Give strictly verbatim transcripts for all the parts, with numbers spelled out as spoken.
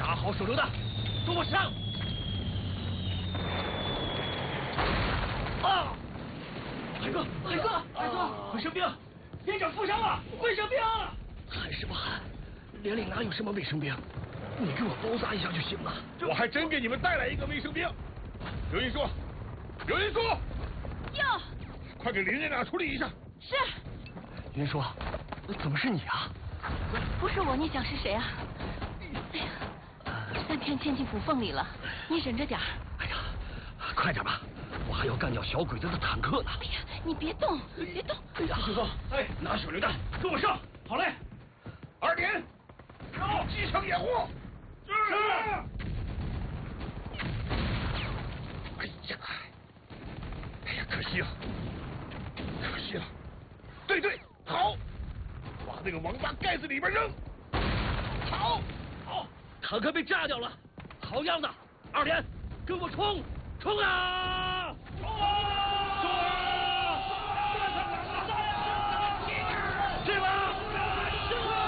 打好手榴弹，跟我上！啊！海哥，海哥，海哥，卫生兵，连长负伤了，卫生兵！还是不喊，连里哪有什么卫生兵？你给我包扎一下就行了。 我还真给你们带来一个卫生兵。刘云书，刘云书， 哟， 快给林连长处理一下。 是。 云书，怎么是你啊？ 不是我，你想是谁啊？哎呀，三天嵌进骨缝里了，你忍着点儿。 哎呀，快点吧，我还要干掉小鬼子的坦克呢。 哎呀，你别动，别动。 哎呀，师傅，哎，拿手榴弹，跟我上。好嘞。 二连，用机枪掩护。 是。 哎呀，哎呀，可惜了，可惜了。对对，好，往那个王八盖子里边扔。好， 好，坦克被炸掉了，好样的！二连，跟我冲，冲啊！冲啊！冲啊！是吧？是吧？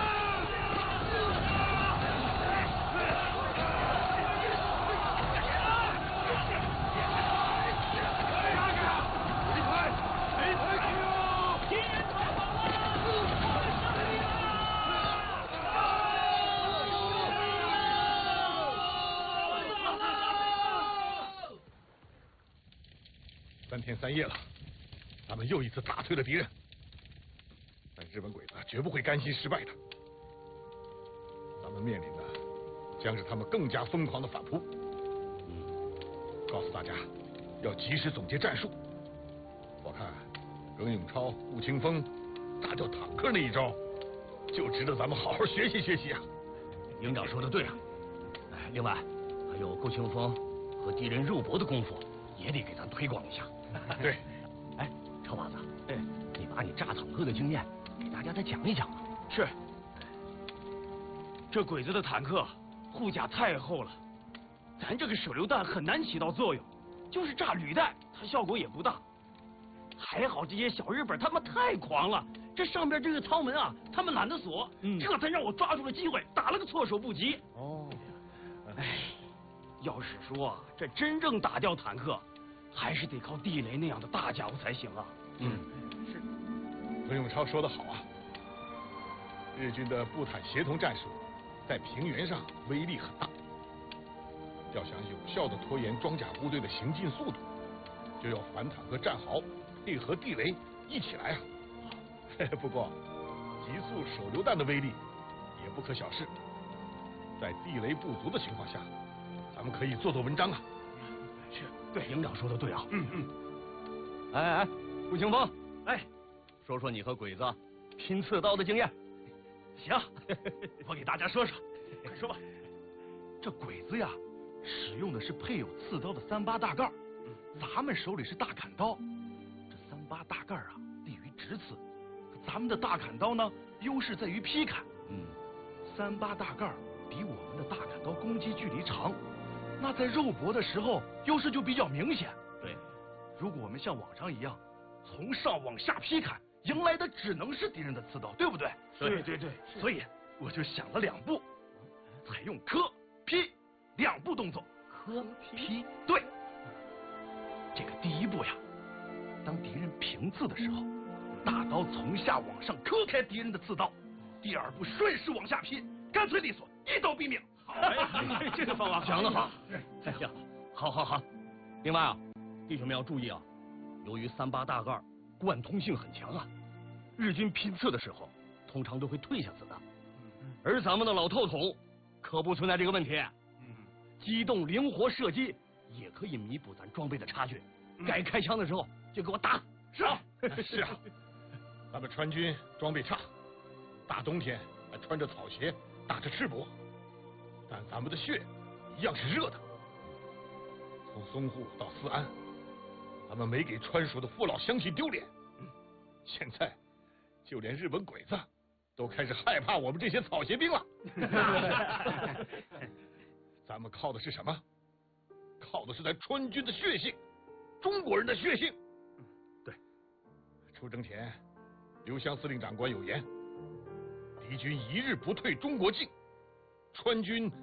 三天三夜了，咱们又一次打退了敌人，但日本鬼子绝不会甘心失败的。咱们面临的将是他们更加疯狂的反扑。嗯，告诉大家，要及时总结战术。我看耿永超、顾清风炸掉坦克那一招，就值得咱们好好学习学习啊！ 营长说的对啊。哎，另外还有顾清风和敌人肉搏的功夫，也得给咱推广一下。 对， 哎，臭娃子，哎，你把你炸坦克的经验给大家再讲一讲吧。 是。这鬼子的坦克护甲太厚了，咱这个手榴弹很难起到作用，就是炸履带，它效果也不大。还好这些小日本他们太狂了，这上边这个舱门啊，他们懒得锁，嗯、这才让我抓住了机会，打了个措手不及。 哦， 哎，要是说这真正打掉坦克，还是得靠地雷那样的大家伙才行啊。 嗯， 是。 耿永超说得好啊，日军的步坦协同战术在平原上威力很大，要想有效的拖延装甲部队的行进速度，就要反坦克战壕配合地雷一起来啊。不过，急速手榴弹的威力也不可小视，在地雷不足的情况下，咱们可以做做文章啊。 是，对，营长说的对啊。 嗯嗯。 哎哎哎，顾清风，哎，说说你和鬼子拼刺刀的经验。 行，我给大家说说，快说吧。这鬼子呀，使用的是配有刺刀的三八大盖，咱们手里是大砍刀。这三八大盖啊，利于直刺，咱们的大砍刀呢，优势在于劈砍。 嗯， 三八大盖比我们的大砍刀攻击距离长，那在肉搏的时候优势就比较明显。 对， 如果我们像往常一样从上往下劈砍，迎来的只能是敌人的刺刀，对不对？ 对对对， 所以我就想了两步，采用磕劈两步动作。 磕劈， 对。这个第一步呀，当敌人平刺的时候，大刀从下往上磕开敌人的刺刀；第二步顺势往下劈，干脆利索，一刀毙命。 好，哎，这个方法讲得好。哎呀，好好好。另外啊，弟兄们要注意啊，由于三八大盖贯通性很强啊，日军拼刺的时候通常都会退下子弹，而咱们的老透筒可不存在这个问题。嗯，机动灵活射击也可以弥补咱装备的差距，该开枪的时候就给我打。 是啊，是啊，咱们川军装备差，大冬天还穿着草鞋，打着赤膊，但咱们的血一样是热的。从淞沪到思安，咱们没给川蜀的父老乡亲丢脸，现在就连日本鬼子都开始害怕我们这些草鞋兵了。咱们靠的是什么？靠的是咱川军的血性，中国人的血性。 对， 出征前，刘湘司令长官有言：敌军一日不退中国境，川军